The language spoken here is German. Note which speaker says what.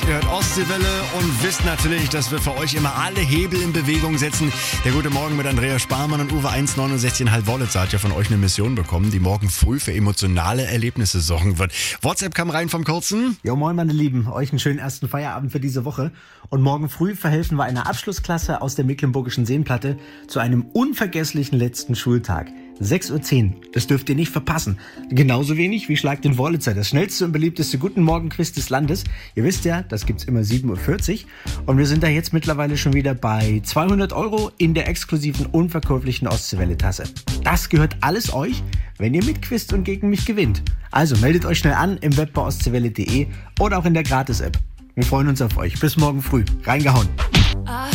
Speaker 1: Ihr hört Ostseewelle und wisst natürlich, dass wir für euch immer alle Hebel in Bewegung setzen. Der gute Morgen mit Andreas Sparmann und Uwe 1,69,5 Wollitzer hat ja von euch eine Mission bekommen, die morgen früh für emotionale Erlebnisse sorgen wird. WhatsApp kam rein vom Kurzen.
Speaker 2: Jo, moin meine Lieben, euch einen schönen ersten Feierabend für diese Woche. Und morgen früh verhelfen wir einer Abschlussklasse aus der Mecklenburgischen Seenplatte zu einem unvergesslichen letzten Schultag. 6.10 Uhr, das dürft ihr nicht verpassen. Genauso wenig wie Schlag den Wollitzer, das schnellste und beliebteste Guten Morgen-Quiz des Landes. Ihr wisst ja, das gibt's immer 7.40 Uhr. Und wir sind da jetzt mittlerweile schon wieder bei 200 € in der exklusiven unverkäuflichen Ostseewelle-Tasse. Das gehört alles euch, wenn ihr mitquizt und gegen mich gewinnt. Also meldet euch schnell an im Web bei ostseewelle.de oder auch in der Gratis-App. Wir freuen uns auf euch. Bis morgen früh. Reingehauen.